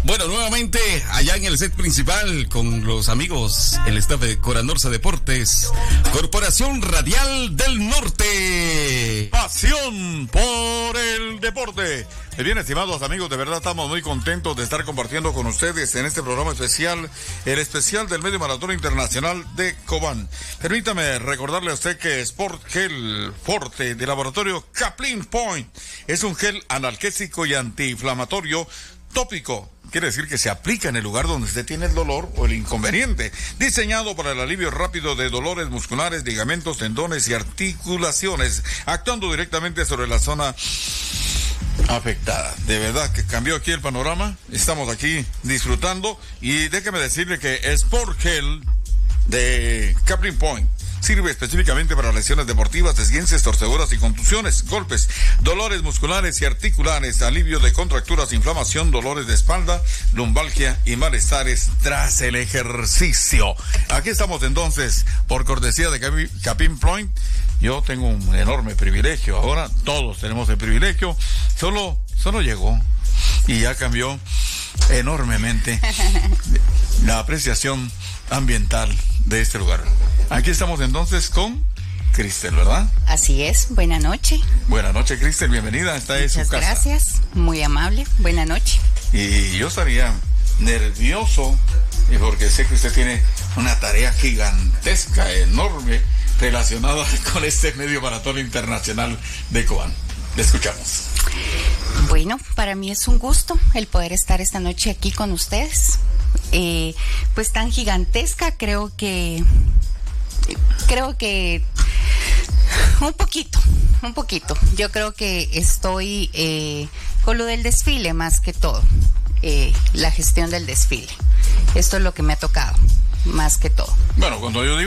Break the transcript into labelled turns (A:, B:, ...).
A: Bueno, nuevamente allá en el set principal con los amigos, el staff de Coranorsa Deportes, Corporación Radial del Norte.
B: Pasión por el deporte. Bien, estimados amigos, de verdad estamos muy contentos de estar compartiendo con ustedes en este programa especial, el especial del Medio Maratón Internacional de Cobán. Permítame recordarle a usted que Sport Gel Forte de laboratorio Kaplan Point es un gel analgésico y antiinflamatorio tópico. Quiere decir que se aplica en el lugar donde usted tiene el dolor o el inconveniente. Diseñado para el alivio rápido de dolores musculares, ligamentos, tendones y articulaciones, actuando directamente sobre la zona afectada. De verdad que cambió aquí el panorama. Estamos aquí disfrutando y déjeme decirle que Sport Gel de Kaplan Point sirve específicamente para lesiones deportivas, esguinces, torceduras y contusiones, golpes, dolores musculares y articulares, alivio de contracturas, inflamación, dolores de espalda, lumbalgia y malestares tras el ejercicio. Aquí estamos entonces por cortesía de Kaplan Point. Yo tengo un enorme privilegio. Ahora todos tenemos el privilegio. Solo llegó y ya cambió enormemente la apreciación ambiental de este lugar. Aquí estamos entonces con Cristel, ¿verdad?
C: Así es, buena noche.
B: Buenas noches, Cristel, bienvenida. Esta es su casa.
C: Muchas gracias, muy amable, buena noche.
B: Y yo estaría nervioso porque sé que usted tiene una tarea gigantesca, enorme, relacionada con este medio maratón internacional de Cobán. Le escuchamos.
C: Bueno, para mí es un gusto el poder estar esta noche aquí con ustedes. Pues tan gigantesca, creo que un poquito. Yo creo que estoy con lo del desfile más que todo, la gestión del desfile. Esto es lo que me ha tocado, más que todo.
B: Bueno, cuando yo digo